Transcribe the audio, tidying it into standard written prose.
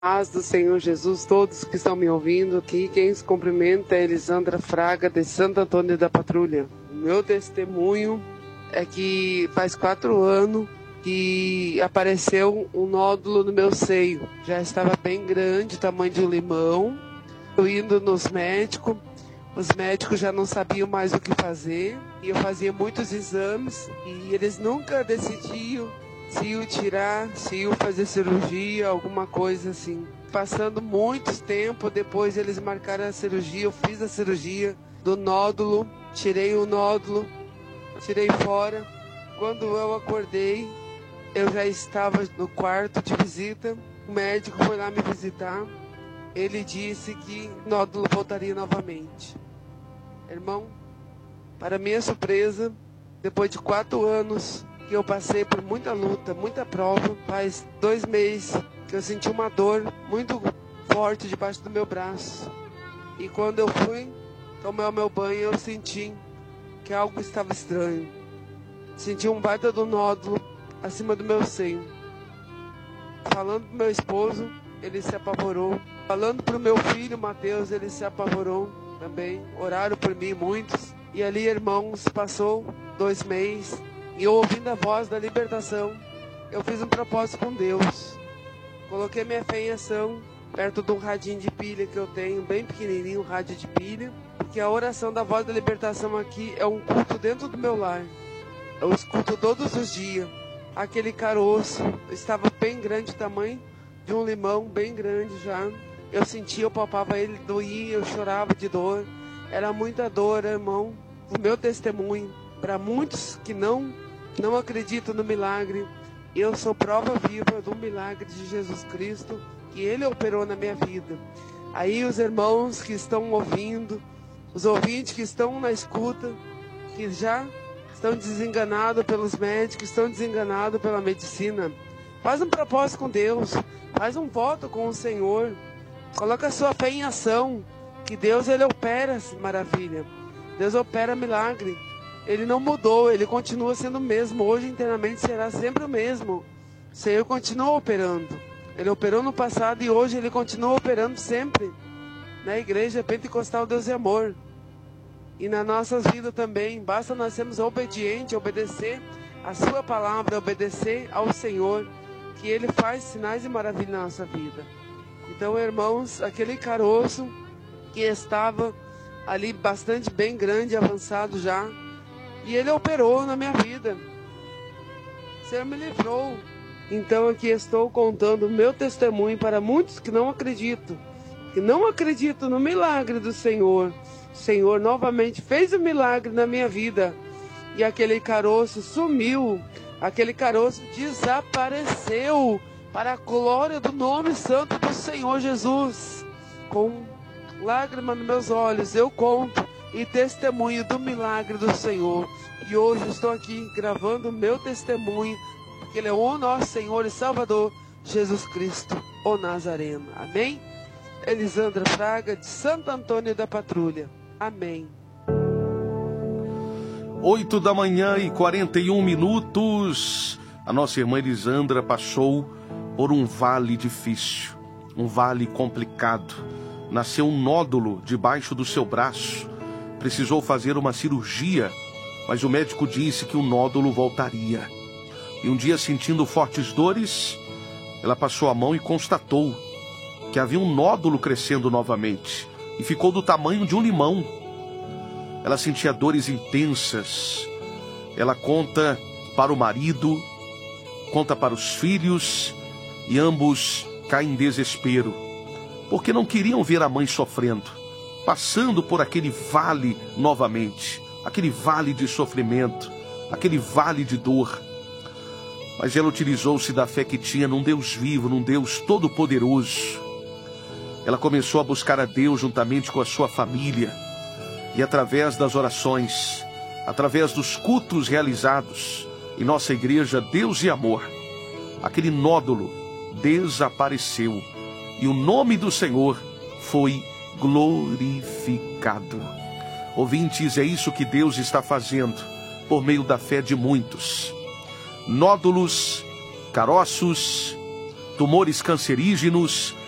Paz do Senhor Jesus, todos que estão me ouvindo aqui, quem se cumprimenta é Elisandra Fraga, de Santo Antônio da Patrulha. O meu testemunho é que faz 4 anos que apareceu um nódulo no meu seio. Já estava bem grande, tamanho de um limão. Eu indo nos médicos, os médicos já não sabiam mais o que fazer. E eu fazia muitos exames e eles nunca decidiam se iam tirar, se iam fazer cirurgia, alguma coisa assim. Passando muito tempo, depois eles marcaram a cirurgia, eu fiz a cirurgia do nódulo, tirei o nódulo, tirei fora. Quando eu acordei, eu já estava no quarto de visita, o médico foi lá me visitar, ele disse que o nódulo voltaria novamente. Irmão, para minha surpresa, depois de 4 anos, que eu passei por muita luta, muita prova, faz 2 meses que eu senti uma dor muito forte debaixo do meu braço. E quando eu fui tomar o meu banho, eu senti que algo estava estranho. Senti um baita do nódulo acima do meu seio. Falando pro meu esposo, ele se apavorou. Falando pro meu filho, Mateus, ele se apavorou também. Oraram por mim muitos. E ali, irmãos, passou 2 meses. E eu ouvindo a voz da libertação, eu fiz um propósito com Deus. Coloquei minha fé em ação, perto de um radinho de pilha que eu tenho, bem pequenininho, um rádio de pilha. Porque a oração da voz da libertação aqui é um culto dentro do meu lar. Eu escuto todos os dias. Aquele caroço estava bem grande, o tamanho de um limão, bem grande já. Eu sentia, eu palpava ele, doía, eu chorava de dor. Era muita dor, irmão. O meu testemunho, para muitos que não acreditam no milagre, eu sou prova viva do milagre de Jesus Cristo, que Ele operou na minha vida. Aí os irmãos que estão ouvindo, os ouvintes que estão na escuta, que já estão desenganados pelos médicos, estão desenganados pela medicina, faz um propósito com Deus, faz um voto com o Senhor, coloca a sua fé em ação, que Deus, Ele opera maravilha, Deus opera milagre. Ele não mudou, Ele continua sendo o mesmo. Hoje, internamente, será sempre o mesmo. O Senhor continua operando. Ele operou no passado e hoje Ele continua operando sempre. Na igreja pentecostal Deus é amor. E nas nossas vidas também. Basta nós sermos obedientes, obedecer a Sua palavra, obedecer ao Senhor, que Ele faz sinais e maravilhas na nossa vida. Então, irmãos, aquele caroço que estava ali bastante bem grande, avançado já, e Ele operou na minha vida. O Senhor me livrou. Então aqui estou contando o meu testemunho para muitos que não acreditam no milagre do Senhor. O Senhor novamente fez o milagre na minha vida. E aquele caroço sumiu. Aquele caroço desapareceu. Para a glória do nome santo do Senhor Jesus. Com lágrima nos meus olhos, eu conto e testemunho do milagre do Senhor. E hoje estou aqui gravando o meu testemunho, porque Ele é o nosso Senhor e Salvador, Jesus Cristo, o Nazareno. Amém? Elisandra Fraga, de Santo Antônio da Patrulha. Amém. 8h41. A nossa irmã Elisandra passou por um vale difícil, um vale complicado. Nasceu um nódulo debaixo do seu braço. Precisou fazer uma cirurgia, mas o médico disse que o nódulo voltaria. E um dia, sentindo fortes dores, ela passou a mão e constatou que havia um nódulo crescendo novamente. E ficou do tamanho de um limão. Ela sentia dores intensas. Ela conta para o marido, conta para os filhos, e ambos caem em desespero, porque não queriam ver a mãe sofrendo, passando por aquele vale novamente, aquele vale de sofrimento, aquele vale de dor. Mas ela utilizou-se da fé que tinha num Deus vivo, num Deus todo-poderoso. Ela começou a buscar a Deus juntamente com a sua família, e através das orações, através dos cultos realizados em nossa igreja Deus e Amor, aquele nódulo desapareceu, e o nome do Senhor foi glorificado. Ouvintes, é isso que Deus está fazendo por meio da fé de muitos. Nódulos, caroços, tumores cancerígenos